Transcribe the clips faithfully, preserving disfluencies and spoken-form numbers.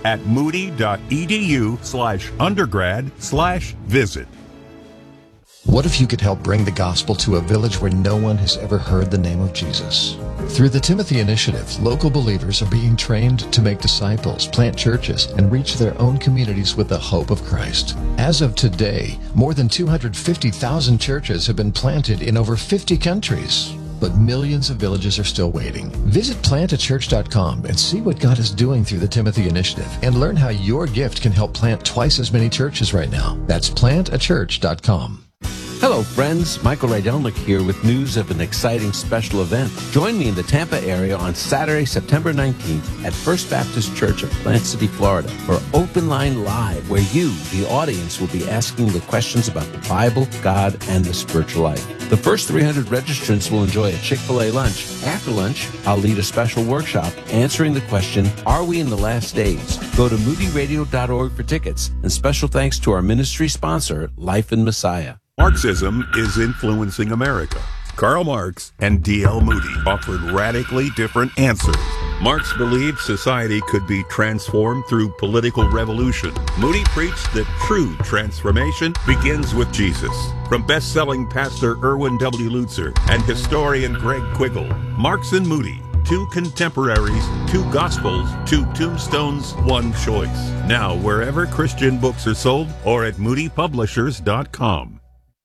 at moody.edu slash undergrad slash visit. What if you could help bring the gospel to a village where no one has ever heard the name of Jesus? Through the Timothy Initiative, local believers are being trained to make disciples, plant churches, and reach their own communities with the hope of Christ. As of today, more than two hundred fifty thousand churches have been planted in over fifty countries. But millions of villages are still waiting. Visit plant a church dot com and see what God is doing through the Timothy Initiative and learn how your gift can help plant twice as many churches right now. That's plant a church dot com. Hello, friends. Michael Rydelnik here with news of an exciting special event. Join me in the Tampa area on Saturday, September nineteenth at First Baptist Church of Plant City, Florida for Open Line Live, where you, the audience, will be asking the questions about the Bible, God, and the spiritual life. The first three hundred registrants will enjoy a Chick-fil-A lunch. After lunch, I'll lead a special workshop answering the question, are we in the last days? Go to moody radio dot org for tickets. And special thanks to our ministry sponsor, Life in Messiah. Marxism is influencing America. Karl Marx and D L Moody offered radically different answers. Marx believed society could be transformed through political revolution. Moody preached that true transformation begins with Jesus. From best-selling pastor Erwin W. Lutzer and historian Greg Quiggle, Marx and Moody, two contemporaries, two gospels, two tombstones, one choice. Now, wherever Christian books are sold or at moody publishers dot com.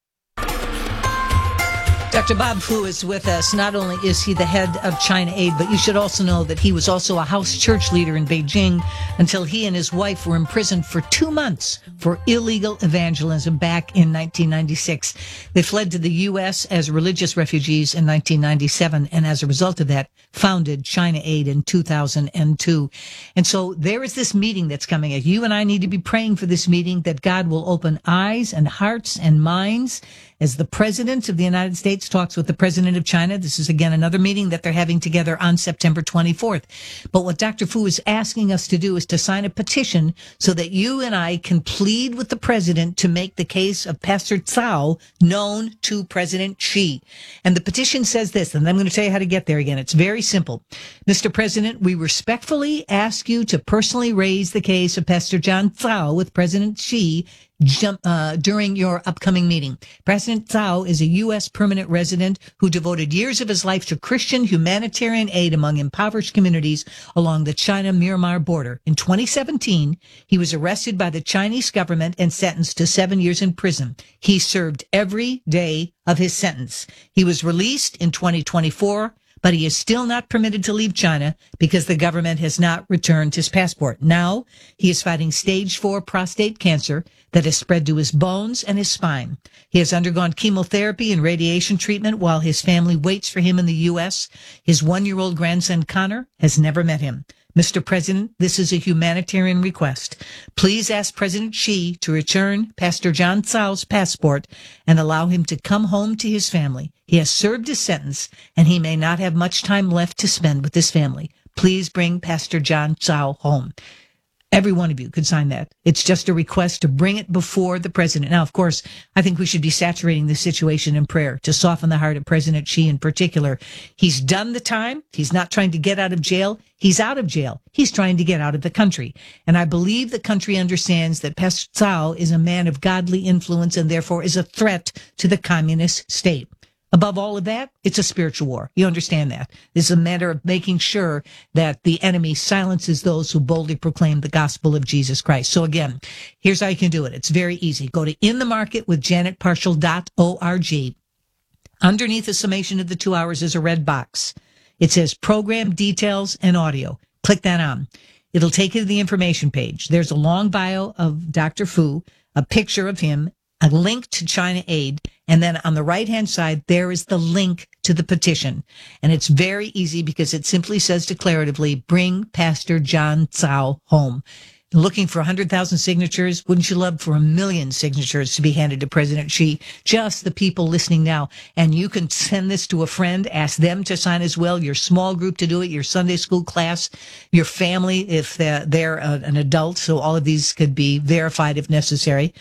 Doctor Bob Fu is with us. Not only is he the head of China Aid, but you should also know that he was also a house church leader in Beijing until he and his wife were imprisoned for two months for illegal evangelism back in nineteen ninety-six. They fled to the U S as religious refugees in nineteen ninety-seven, and as a result of that, founded China Aid in two thousand two. And so there is this meeting that's coming. You and I need to be praying for this meeting, that God will open eyes and hearts and minds as the President of the United States talks with the President of China. This is, again, another meeting that they're having together on September twenty-fourth. But what Doctor Fu is asking us to do is to sign a petition so that you and I can plead with the President to make the case of Pastor Cao known to President Xi. And the petition says this, and I'm going to tell you how to get there again. It's very simple. Mister President, we respectfully ask you to personally raise the case of Pastor John Cao with President Xi Jump, uh, during your upcoming meeting. President Cao is a U S permanent resident who devoted years of his life to Christian humanitarian aid among impoverished communities along the China-Myanmar border. In twenty seventeen, he was arrested by the Chinese government and sentenced to seven years in prison. He served every day of his sentence. He was released in twenty twenty-four, but he is still not permitted to leave China because the government has not returned his passport. Now, he is fighting stage four prostate cancer that has spread to his bones and his spine. He has undergone chemotherapy and radiation treatment while his family waits for him in the U S. His one-year-old grandson, Connor, has never met him. Mister President, this is a humanitarian request. Please ask President Xi to return Pastor John Cao's passport and allow him to come home to his family. He has served his sentence, and he may not have much time left to spend with his family. Please bring Pastor John Cao home. Every one of you could sign that. It's just a request to bring it before the president. Now, of course, I think we should be saturating this situation in prayer to soften the heart of President Xi in particular. He's done the time. He's not trying to get out of jail. He's out of jail. He's trying to get out of the country. And I believe the country understands that Pastor Cao is a man of godly influence and therefore is a threat to the communist state. Above all of that, it's a spiritual war. You understand that. This is a matter of making sure that the enemy silences those who boldly proclaim the gospel of Jesus Christ. So again, here's how you can do it. It's very easy. Go to in the market with janet parshall dot org. Underneath the summation of the two hours is a red box. It says program details and audio. Click that on. It'll take you to the information page. There's a long bio of Doctor Fu, a picture of him, a link to China Aid, and then on the right-hand side, there is the link to the petition. And it's very easy because it simply says declaratively, bring Pastor John Cao home. Looking for one hundred thousand signatures. Wouldn't you love for a million signatures to be handed to President Xi? Just the people listening now. And you can send this to a friend, ask them to sign as well, your small group to do it, your Sunday school class, your family if they're, they're an adult. So all of these could be verified if necessary.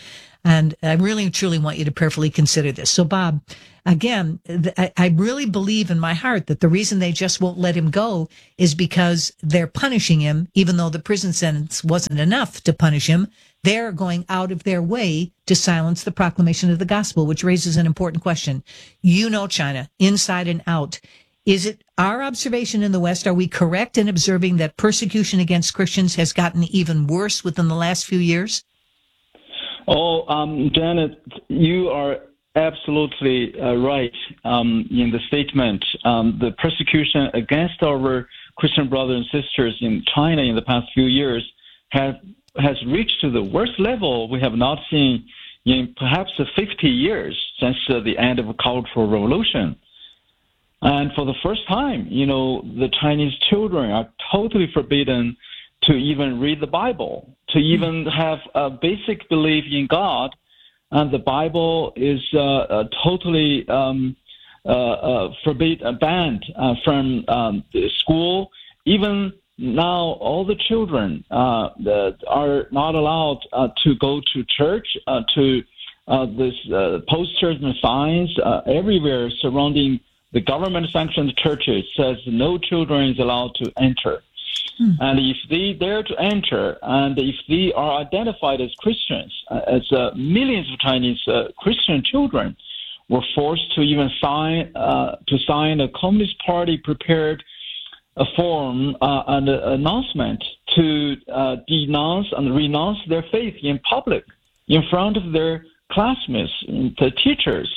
And I really and truly want you to prayerfully consider this. So, Bob, again, I, I really believe in my heart that the reason they just won't let him go is because they're punishing him, even though the prison sentence wasn't enough to punish him. They're going out of their way to silence the proclamation of the gospel, which raises an important question. You know China, inside and out. Is it our observation in the West? Are we correct in observing that persecution against Christians has gotten even worse within the last few years? Oh, um, Janet, you are absolutely uh, right um, in the statement. Um, the persecution against our Christian brothers and sisters in China in the past few years have has reached to the worst level we have not seen in perhaps fifty years since uh, the end of the Cultural Revolution. And for the first time, you know, the Chinese children are totally forbidden to even read the Bible, to even have a basic belief in God. And the Bible is uh, uh, totally um, uh, uh, forbid, uh, banned uh, from um, the school. Even now, all the children uh, that are not allowed uh, to go to church, uh, to uh, this uh, posters and signs uh, everywhere surrounding the government-sanctioned churches says no children is allowed to enter. Hmm. And if they dare to enter, and if they are identified as Christians, uh, as uh, millions of Chinese uh, Christian children were forced to even sign uh, to sign a Communist Party prepared a form uh, and an announcement to uh, denounce and renounce their faith in public, in front of their classmates, the teachers.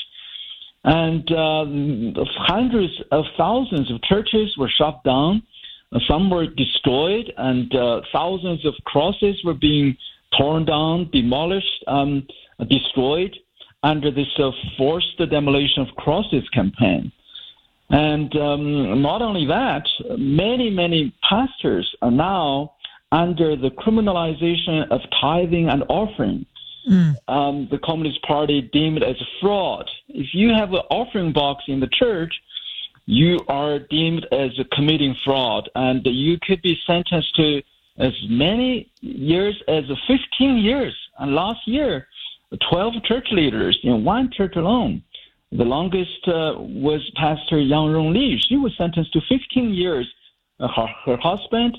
And uh, hundreds of thousands of churches were shut down. Some were destroyed, and uh, thousands of crosses were being torn down, demolished, um, destroyed under this uh, forced demolition of crosses campaign. And um, not only that, many, many pastors are now under the criminalization of tithing and offering. Mm. Um, the Communist Party deemed it as a fraud. If you have an offering box in the church, you are deemed as committing fraud, and you could be sentenced to as many years as fifteen years. And last year, twelve church leaders in one church alone. The longest uh, was Pastor Yang Rongli. She was sentenced to fifteen years. Uh, her, her husband,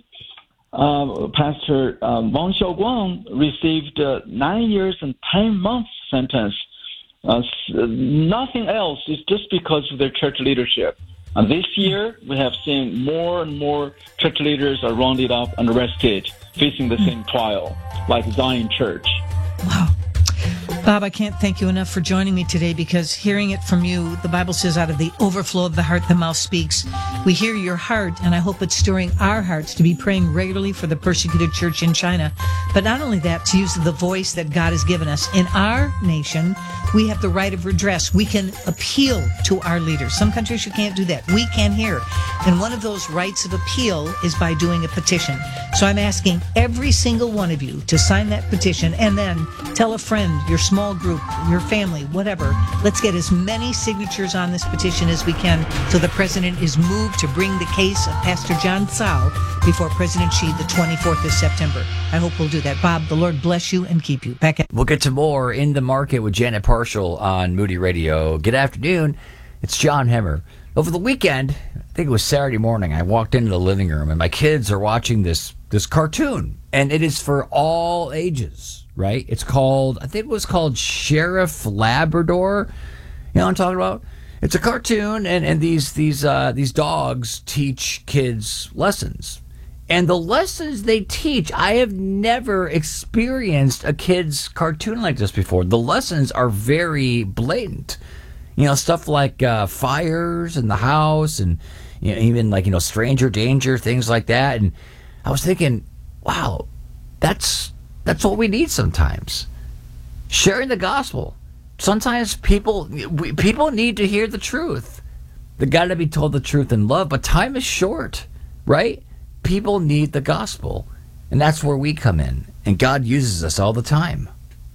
uh, Pastor uh, Wang Xiaoguang, received uh, nine years and ten months sentence. Uh, nothing else is just because of their church leadership. And this year, we have seen more and more church leaders are rounded up and arrested, facing the same trial, like Zion Church. Wow. Bob, I can't thank you enough for joining me today, because hearing it from you, the Bible says out of the overflow of the heart, the mouth speaks. We hear your heart, and I hope it's stirring our hearts to be praying regularly for the persecuted church in China. But not only that, to use the voice that God has given us. In our nation, we have the right of redress. We can appeal to our leaders. Some countries you can't do that. We can here. And one of those rights of appeal is by doing a petition. So I'm asking every single one of you to sign that petition, and then tell a friend, your small group, your family, whatever. Let's get as many signatures on this petition as we can so the president is moved to bring the case of Pastor John Tsao before President Xi the twenty-fourth of September. I hope we'll do that. Bob, the Lord bless you and keep you. Back at- We'll get to more In the Market with Janet Parshall on Moody Radio. Good afternoon. It's John Hemmer. Over the weekend, I think it was Saturday morning, I walked into the living room and my kids are watching this this cartoon, and it is for all ages, right? It's called, I think it was called Sheriff Labrador. You know what I'm talking about? It's a cartoon, and, and these these uh, these dogs teach kids lessons. And the lessons they teach, I have never experienced a kid's cartoon like this before. The lessons are very blatant. You know, stuff like uh, fires in the house, and you know, even like, you know, stranger danger, things like that. And I was thinking, wow, that's that's what we need sometimes. Sharing the gospel. Sometimes people we, people need to hear the truth. They got to be told the truth in love, but time is short, right? People need the gospel, and that's where we come in, and God uses us all the time.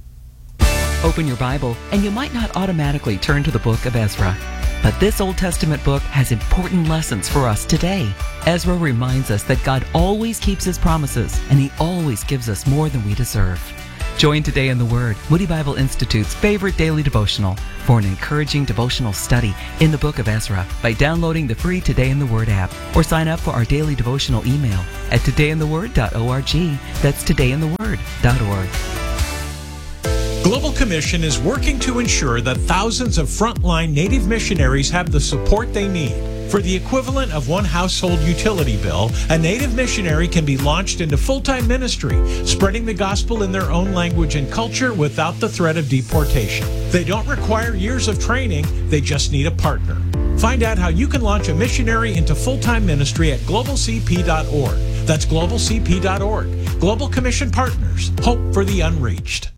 Open your Bible, and you might not automatically turn to the book of Ezra. But this Old Testament book has important lessons for us today. Ezra reminds us that God always keeps his promises, and he always gives us more than we deserve. Join Today in the Word, Moody Bible Institute's favorite daily devotional, for an encouraging devotional study in the book of Ezra by downloading the free Today in the Word app, or sign up for our daily devotional email at today in the word dot org. That's today in the word dot org. Global Commission is working to ensure that thousands of frontline Native missionaries have the support they need. For the equivalent of one household utility bill, a Native missionary can be launched into full-time ministry, spreading the gospel in their own language and culture without the threat of deportation. They don't require years of training, they just need a partner. Find out how you can launch a missionary into full-time ministry at global c p dot org. That's global c p dot org. Global Commission Partners. Hope for the unreached.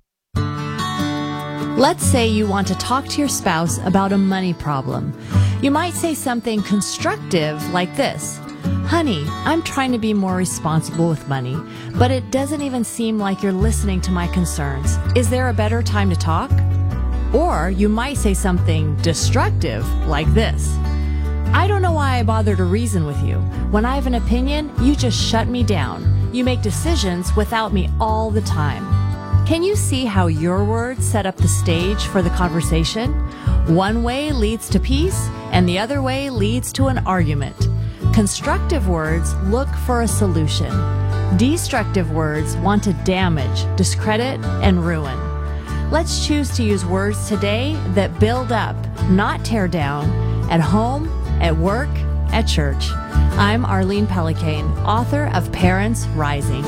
Let's say you want to talk to your spouse about a money problem. You might say something constructive like this: "Honey, I'm trying to be more responsible with money, but it doesn't even seem like you're listening to my concerns. Is there a better time to talk?" Or you might say something destructive like this: "I don't know why I bother to reason with you. When I have an opinion, you just shut me down. You make decisions without me all the time." Can you see how your words set up the stage for the conversation? One way leads to peace, and the other way leads to an argument. Constructive words look for a solution. Destructive words want to damage, discredit, and ruin. Let's choose to use words today that build up, not tear down, at home, at work, at church. I'm Arlene Pellicane, author of Parents Rising.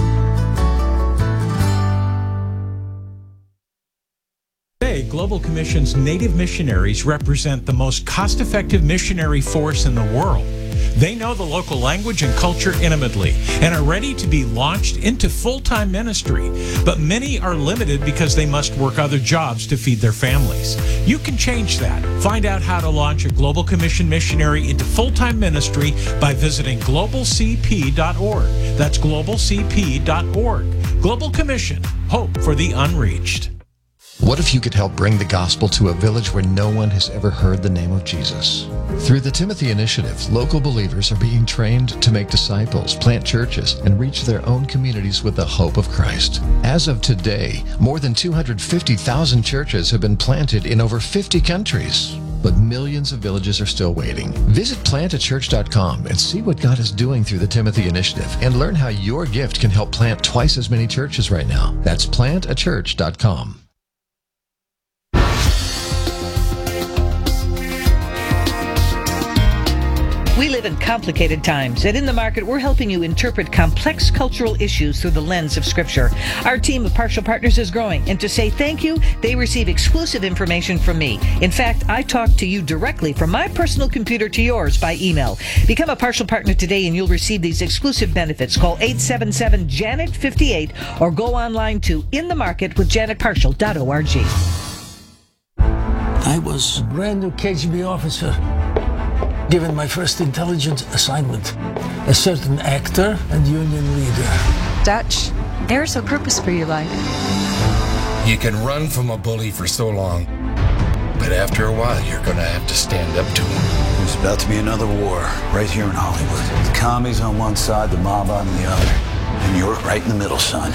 Today, Global Commission's Native missionaries represent the most cost-effective missionary force in the world. They know the local language and culture intimately and are ready to be launched into full-time ministry. But many are limited because they must work other jobs to feed their families. You can change that. Find out how to launch a Global Commission missionary into full-time ministry by visiting global c p dot org. That's global c p dot org. Global Commission. Hope for the unreached. What if you could help bring the gospel to a village where no one has ever heard the name of Jesus? Through the Timothy Initiative, local believers are being trained to make disciples, plant churches, and reach their own communities with the hope of Christ. As of today, more than two hundred fifty thousand churches have been planted in over fifty countries. But millions of villages are still waiting. Visit plant a church dot com and see what God is doing through the Timothy Initiative, and learn how your gift can help plant twice as many churches right now. That's plant a church dot com. We live in complicated times, and in the market, we're helping you interpret complex cultural issues through the lens of Scripture. Our team of partial partners is growing, and to say thank you, they receive exclusive information from me. In fact, I talk to you directly from my personal computer to yours by email. Become a partial partner today, and you'll receive these exclusive benefits. Call eight seven seven Janet fifty-eight or go online to in the market with janet partial dot org. I was a brand new K G B officer, given my first intelligence assignment. A certain actor and union leader. Dutch, there's a purpose for your life. You can run from a bully for so long, but after a while you're gonna have to stand up to him. There's about to be another war right here in Hollywood. The commies on one side, the mob on the other. And you're right in the middle, son.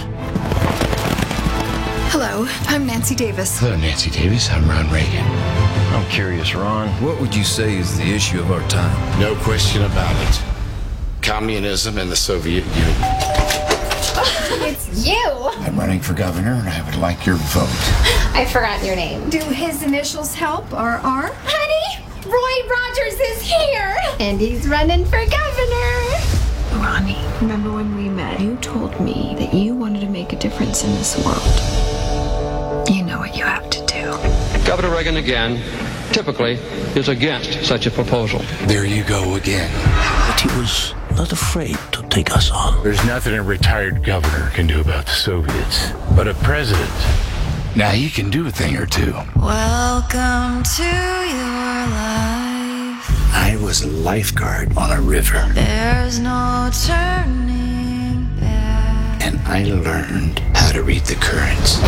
Hello, I'm Nancy Davis. Hello, Nancy Davis. I'm Ron Reagan. I'm curious, Ron. What would you say is the issue of our time? No question about it. Communism and the Soviet Union. It's you! I'm running for governor, and I would like your vote. I forgot your name. Do his initials help, or R? Honey, Roy Rogers is here! And he's running for governor! Ronnie, remember when we met? You told me that you wanted to make a difference in this world. You know what you have to do. Governor Reagan again, typically, is against such a proposal. There you go again. But he was not afraid to take us on. There's nothing a retired governor can do about the Soviets, but a president, now he can do a thing or two. Welcome to your life. I was a lifeguard on a river. There's no turning back. And I learned how to read the currents.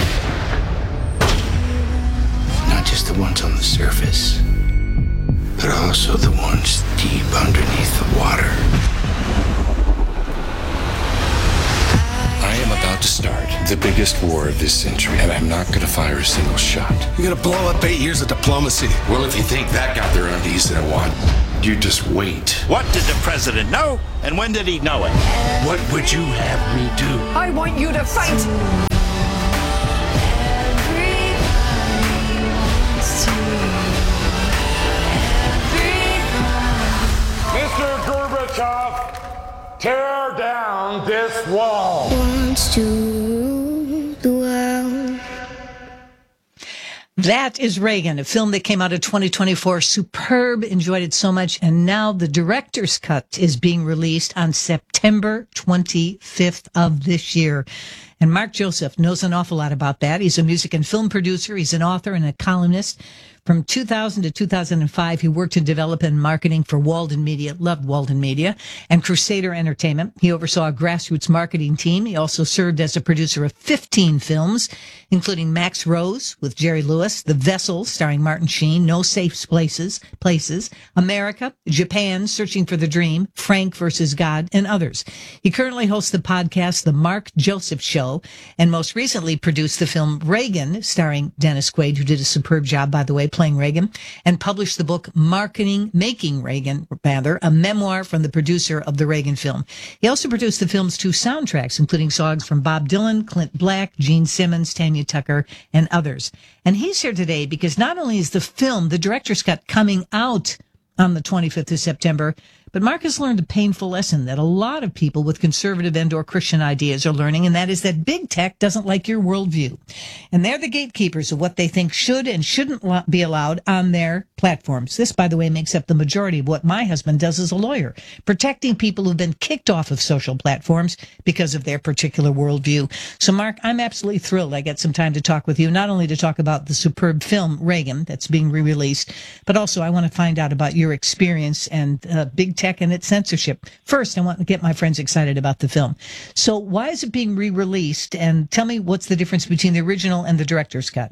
Not just the ones on the surface, but also the ones deep underneath the water. I am a about to start the biggest war of this century, and I'm not going to fire a single shot. You're gonna blow up eight years of diplomacy. Well, if you think that got their undies in a wad, you just wait. What did the president know, and when did he know it? What would you have me do? I want you to fight! Tear down this wall. Wants to dwell. That is Reagan, a film that came out in twenty twenty-four. Superb, enjoyed it so much. And now the director's cut is being released on September twenty-fifth of this year. And Mark Joseph knows an awful lot about that. He's a music and film producer. He's an author and a columnist. From two thousand to two thousand five, he worked in development and marketing for Walden Media, loved Walden Media, and Crusader Entertainment. He oversaw a grassroots marketing team. He also served as a producer of fifteen films, including Max Rose with Jerry Lewis, The Vessel starring Martin Sheen, No Safe Places, Places, America, Japan, Searching for the Dream, Frank versus God, and others. He currently hosts the podcast The Mark Joseph Show, and most recently produced the film Reagan, starring Dennis Quaid, who did a superb job, by the way, playing Reagan, and published the book Marketing, Making Reagan, rather, a memoir from the producer of the Reagan film. He also produced the film's two soundtracks, including songs from Bob Dylan, Clint Black, Gene Simmons, Tanya Tucker, and others. And he's here today because not only is the film, the director's cut, coming out on the twenty-fifth of September, but Mark has learned a painful lesson that a lot of people with conservative and or Christian ideas are learning, and that is that big tech doesn't like your worldview. And they're the gatekeepers of what they think should and shouldn't be allowed on their platforms. This, by the way, makes up the majority of what my husband does as a lawyer, protecting people who've been kicked off of social platforms because of their particular worldview. So, Mark, I'm absolutely thrilled I get some time to talk with you, not only to talk about the superb film Reagan that's being re-released, but also I want to find out about your experience and uh, big tech and its censorship. First, I want to get my friends excited about the film. So why is it being re-released? And tell me what's the difference between the original and the director's cut?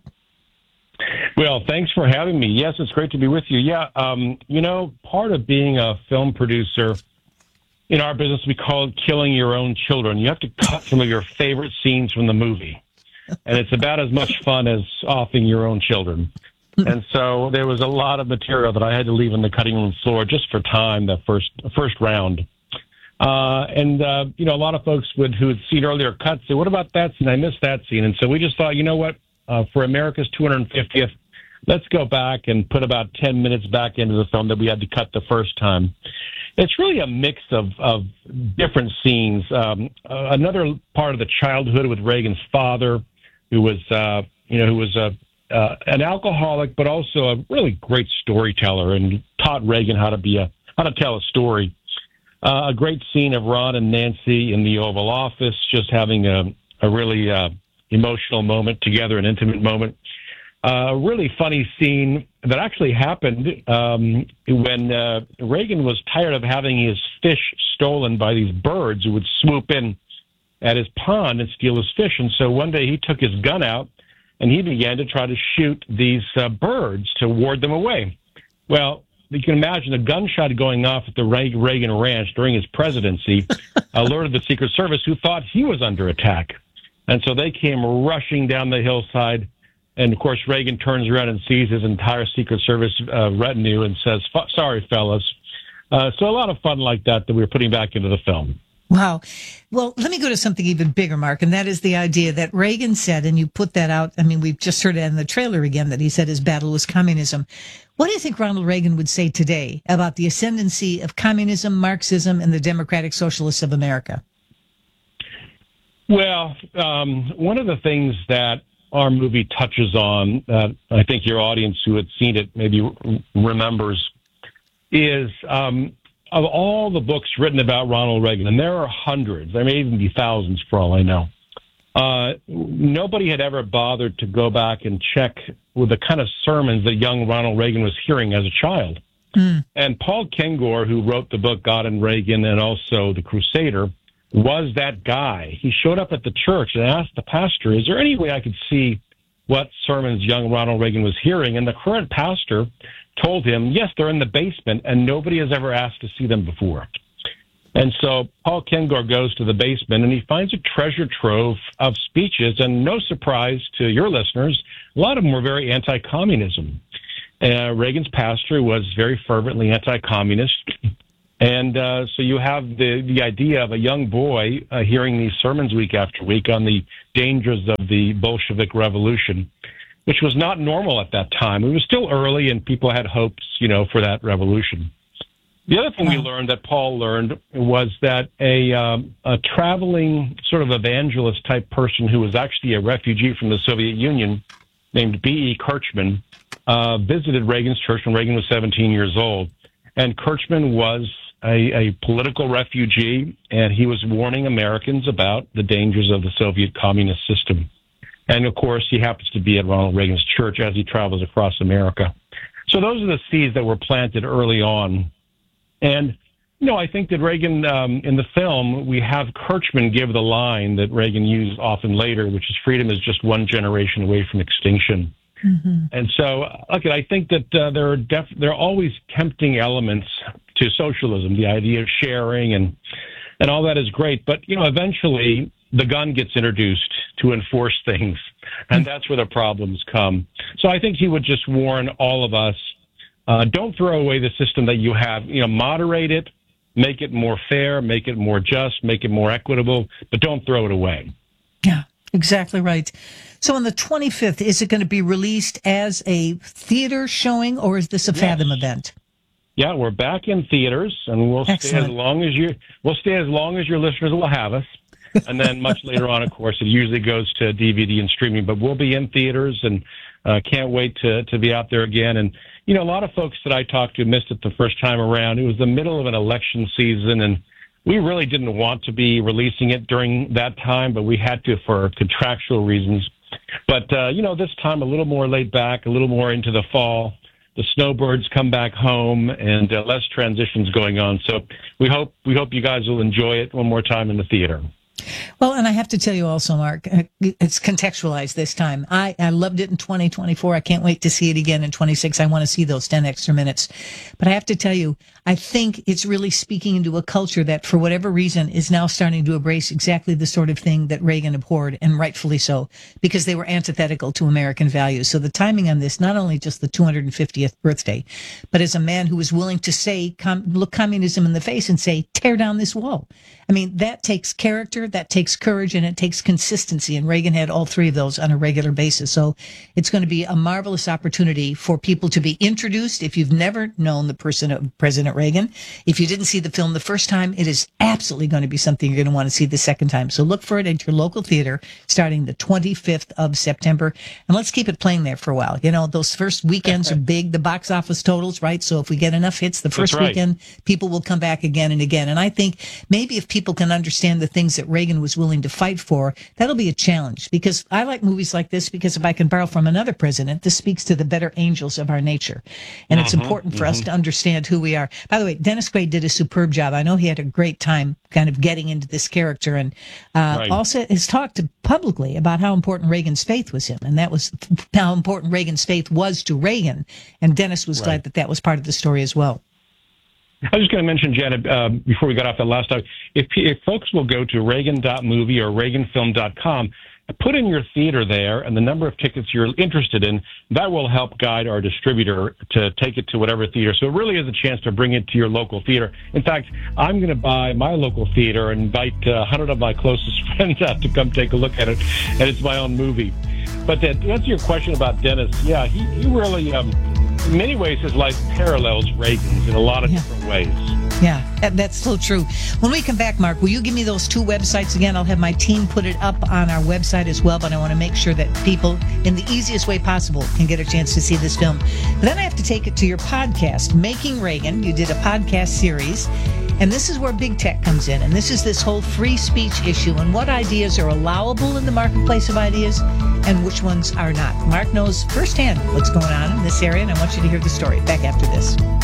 Well, thanks for having me. Yes, it's great to be with you. Yeah, um, you know, part of being a film producer in our business, we call it killing your own children. You have to cut some of your favorite scenes from the movie. And it's about as much fun as offing your own children. And so there was a lot of material that I had to leave on the cutting room floor just for time, the first first round. Uh, and, uh, you know, a lot of folks would who had seen earlier cuts say, what about that scene? I missed that scene. And so we just thought, you know what, uh, for America's two hundred fiftieth, let's go back and put about ten minutes back into the film that we had to cut the first time. It's really a mix of, of different scenes. Um, uh, another part of the childhood with Reagan's father, who was, uh, you know, who was a, Uh, an alcoholic, but also a really great storyteller, and taught Reagan how to be a how to tell a story. Uh, a great scene of Ron and Nancy in the Oval Office, just having a, a really uh, emotional moment together, an intimate moment. Uh, a really funny scene that actually happened um, when uh, Reagan was tired of having his fish stolen by these birds who would swoop in at his pond and steal his fish. And so one day he took his gun out and he began to try to shoot these uh, birds to ward them away. Well, you can imagine a gunshot going off at the Reagan Ranch during his presidency alerted the Secret Service, who thought he was under attack. And so they came rushing down the hillside. And, of course, Reagan turns around and sees his entire Secret Service uh, retinue and says, sorry, fellas. Uh, so a lot of fun like that that we were putting back into the film. Wow. Well, let me go to something even bigger, Mark, and that is the idea that Reagan said, and you put that out, I mean, we've just heard it in the trailer again, that he said his battle was communism. What do you think Ronald Reagan would say today about the ascendancy of communism, Marxism, and the Democratic Socialists of America? Well, um, one of the things that our movie touches on, uh, I think your audience who had seen it maybe remembers, is um, of all the books written about Ronald Reagan, and there are hundreds, there may even be thousands for all I know, uh, nobody had ever bothered to go back and check with the kind of sermons that young Ronald Reagan was hearing as a child. Mm. And Paul Kengor, who wrote the book God and Reagan and also The Crusader, was that guy. He showed up at the church and asked the pastor, is there any way I could see what sermons young Ronald Reagan was hearing? And the current pastor told him, yes, they're in the basement, and nobody has ever asked to see them before. And so Paul Kengor goes to the basement and he finds a treasure trove of speeches. And no surprise to your listeners, a lot of them were very anti-communism. Uh, Reagan's pastor was very fervently anti-communist. And uh, so you have the, the idea of a young boy uh, hearing these sermons week after week on the dangers of the Bolshevik Revolution, which was not normal at that time. It was still early and people had hopes, you know, for that revolution. The other thing we learned that Paul learned was that a, um, a traveling sort of evangelist type person who was actually a refugee from the Soviet Union named B E Kirchman uh, visited Reagan's church when Reagan was seventeen years old. And Kirchman was a, a political refugee, and he was warning Americans about the dangers of the Soviet communist system. And, of course, he happens to be at Ronald Reagan's church as he travels across America. So those are the seeds that were planted early on. And, you know, I think that Reagan, um, in the film, we have Kirchman give the line that Reagan used often later, which is freedom is just one generation away from extinction. Mm-hmm. And so, look, I think that uh, there are def- there are always tempting elements to socialism, the idea of sharing and and all that is great. But, you know, eventually the gun gets introduced to enforce things, and that's where the problems come. So I think he would just warn all of us, uh, don't throw away the system that you have. You know, moderate it, make it more fair, make it more just, make it more equitable, but don't throw it away. Yeah. Exactly right. So on the twenty-fifth, is it going to be released as a theater showing, or is this a yes. Fathom event? Yeah, we're back in theaters, and we'll Excellent. stay as long as you we'll stay as long as your listeners will have us. And then much later on, of course, it usually goes to D V D and streaming. But we'll be in theaters, and uh, can't wait to to be out there again. And you know, a lot of folks that I talked to missed it the first time around. It was the middle of an election season, and we really didn't want to be releasing it during that time, but we had to for contractual reasons. But, uh, you know, this time a little more laid back, a little more into the fall. The snowbirds come back home and uh, less transitions going on. So we hope we hope you guys will enjoy it one more time in the theater. Well, and I have to tell you also, Mark, it's contextualized this time. I, I loved it in twenty twenty-four. I can't wait to see it again in twenty-six. I want to see those ten extra minutes. But I have to tell you, I think it's really speaking into a culture that, for whatever reason, is now starting to embrace exactly the sort of thing that Reagan abhorred, and rightfully so, because they were antithetical to American values. So the timing on this, not only just the two hundred fiftieth birthday, but as a man who was willing to say, com- look communism in the face and say, tear down this wall. I mean, that takes character, that takes courage, and it takes consistency. And Reagan had all three of those on a regular basis. So it's going to be a marvelous opportunity for people to be introduced. If you've never known the person of President Reagan, if you didn't see the film the first time, it is absolutely going to be something you're going to want to see the second time. So look for it at your local theater starting the twenty-fifth of September. And let's keep it playing there for a while. You know, those first weekends are big, the box office totals, right? So if we get enough hits the first right. weekend, people will come back again and again. And I think maybe if people can understand the things that Reagan was willing to fight for, that'll be a challenge, because I like movies like this, because if I can borrow from another president, this speaks to the better angels of our nature. And it's mm-hmm, important for mm-hmm. us to understand who we are. By the way, Dennis Quaid did a superb job. I know he had a great time kind of getting into this character, and uh, right. also has talked publicly about how important Reagan's faith was him, and that was how important Reagan's faith was to Reagan. And Dennis was right. glad that that was part of the story as well. I was just going to mention, Janet, uh, before we got off that last time, if, if folks will go to Reagan dot movie or Reagan film dot com, put in your theater there and the number of tickets you're interested in, that will help guide our distributor to take it to whatever theater. So it really is a chance to bring it to your local theater. In fact, I'm going to buy my local theater and invite uh, one hundred of my closest friends out to come take a look at it, and it's my own movie. But to answer your question about Dennis, yeah, he, he really... Um, in many ways, his life parallels Reagan's in a lot of yeah. different ways. Yeah, that's so true. When we come back, Mark, will you give me those two websites again? I'll have my team put it up on our website as well, but I want to make sure that people, in the easiest way possible, can get a chance to see this film. But then I have to take it to your podcast, Making Reagan. You did a podcast series, and this is where big tech comes in, and this is this whole free speech issue and what ideas are allowable in the marketplace of ideas and which ones are not. Mark knows firsthand what's going on in this area, and I want you to hear the story. Back after this.